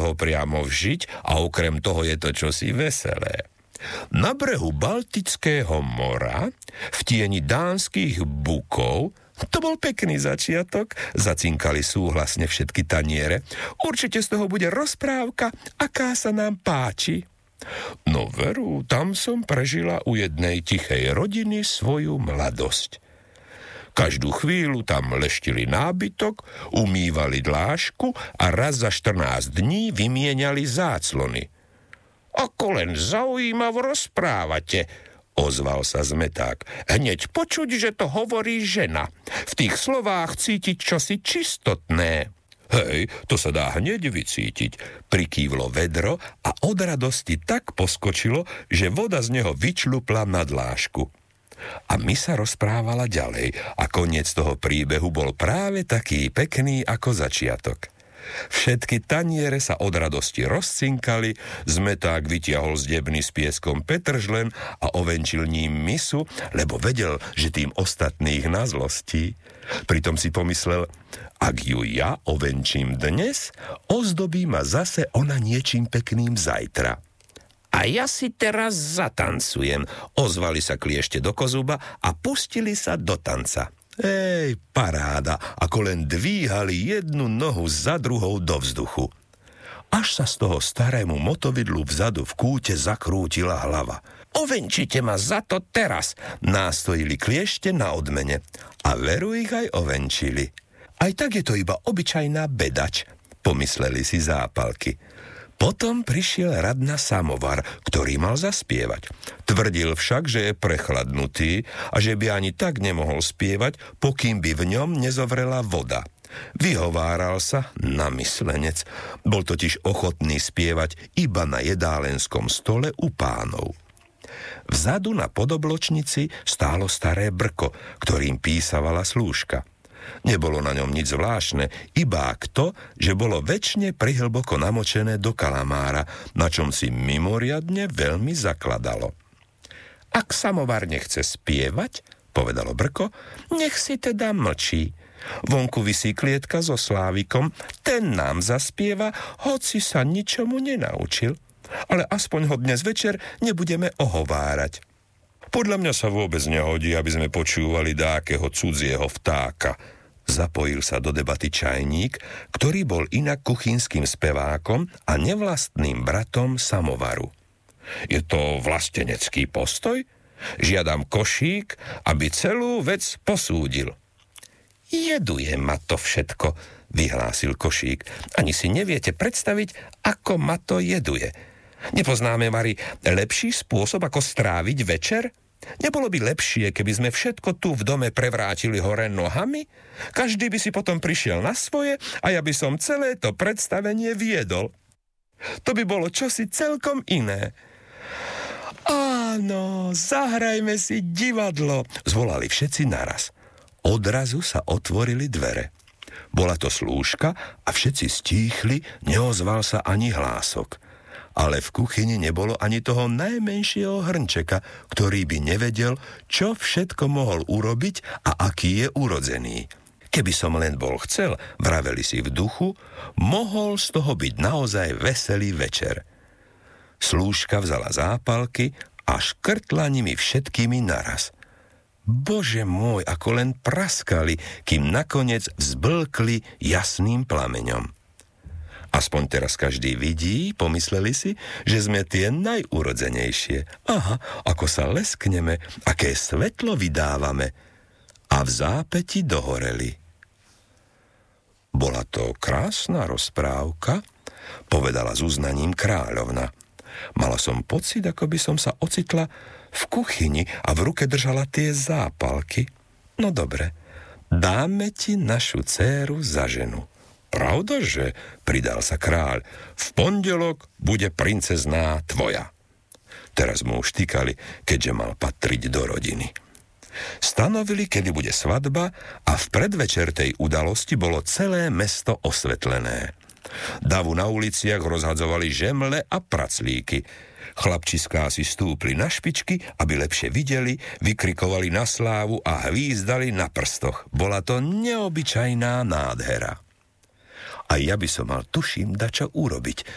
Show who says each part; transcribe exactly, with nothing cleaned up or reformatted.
Speaker 1: toho priamo vžiť a okrem toho je to čosi veselé. Na brehu Baltického mora, v tieni dánskych bukov, to bol pekný začiatok, zacinkali súhlasne všetky taniere. Určite z toho bude rozprávka, aká sa nám páči. No veru, tam som prežila u jednej tichej rodiny svoju mladosť. Každú chvíľu tam leštili nábytok, umývali dlášku a raz za štrnásť dní vymieniali záclony. Ako len zaujímavo rozprávate, ozval sa zmeták. Hneď počuť, že to hovorí žena. V tých slovách cítiť čosi čistotné. Hej, to sa dá hneď vycítiť, prikývlo vedro a od radosti tak poskočilo, že voda z neho vyčlupla na dlášku. A my sa rozprávala ďalej a koniec toho príbehu bol práve taký pekný ako začiatok. Všetky taniere sa od radosti rozcinkali, zmeták vytiahol zdebný s pieskom petržlen a ovenčil ním misu, lebo vedel, že tým ostatných na zlosti. Pritom si pomyslel, ak ju ja ovenčím dnes, ozdobí ma zase ona niečím pekným zajtra. A ja si teraz zatancujem, ozvali sa kliešte do kozuba a pustili sa do tanca. Ej, paráda, ako len dvíhali jednu nohu za druhou do vzduchu. Až sa z toho starému motovidlu vzadu v kúte zakrútila hlava. Ovenčite ma za to teraz, nástojili kliešte na odmene. A veru ich aj ovenčili. Aj tak je to iba obyčajná bedač, pomysleli si zápalky. Potom prišiel rad na samovar, ktorý mal zaspievať. Tvrdil však, že je prechladnutý a že by ani tak nemohol spievať, pokým by v ňom nezovrela voda. Vyhováral sa na myslenec. Bol totiž ochotný spievať iba na jedálenskom stole u pánov. Vzadu na podobločnici stálo staré brko, ktorým písavala slúžka. Nebolo na ňom nič zvláštne, iba to, že bolo večne prihlboko namočené do kalamára, na čom si mimoriadne veľmi zakladalo. Ak samovar nechce spievať, povedalo brko, nech si teda mlčí. Vonku visí klietka so slávikom, ten nám zaspieva, hoci sa ničomu nenaučil. Ale aspoň ho dnes večer nebudeme ohovárať. Podľa mňa sa vôbec nehodí, aby sme počúvali dákeho cudzieho vtáka. Zapojil sa do debaty čajník, ktorý bol inak kuchynským spevákom a nevlastným bratom samovaru. Je to vlastenecký postoj? Žiadam košík, aby celú vec posúdil. Jeduje ma to všetko, vyhlásil košík. Ani si neviete predstaviť, ako ma to jeduje. Nepoznáme, Mari, lepší spôsob, ako stráviť večer? Nebolo by lepšie, keby sme všetko tu v dome prevrátili hore nohami? Každý by si potom prišiel na svoje a ja by som celé to predstavenie viedol. To by bolo čosi celkom iné. Áno, zahrajme si divadlo, zvolali všetci naraz. Odrazu sa otvorili dvere. Bola to slúžka a všetci stíchli, neozval sa ani hlások. Ale v kuchyni nebolo ani toho najmenšieho hrnčeka, ktorý by nevedel, čo všetko mohol urobiť a aký je urodzený. Keby som len bol chcel, vraveli si v duchu, mohol z toho byť naozaj veselý večer. Slúžka vzala zápalky a škrtla nimi všetkými naraz. Bože môj, ako len praskali, kým nakoniec vzblkli jasným plameňom. Aspoň teraz každý vidí, pomysleli si, že sme tie najurodzenejšie. Aha, ako sa leskneme, aké svetlo vydávame. A v zápäti dohoreli. Bola to krásna rozprávka, povedala s uznaním kráľovna. Mala som pocit, ako by som sa ocitla v kuchyni a v ruke držala tie zápalky. No dobre, dáme ti našu dcéru za ženu. Pravda, že? Pridal sa kráľ. V pondelok bude princezná tvoja. Teraz mu už týkali, keďže mal patriť do rodiny. Stanovili, kedy bude svadba a v predvečer tej udalosti bolo celé mesto osvetlené. Davu na uliciach rozhadzovali žemle a praclíky. Chlapčiská si stúpli na špičky, aby lepšie videli, vykrikovali na slávu a hvízdali na prstoch. Bola to neobyčajná nádhera. A ja by som mal, tuším, dačo urobiť,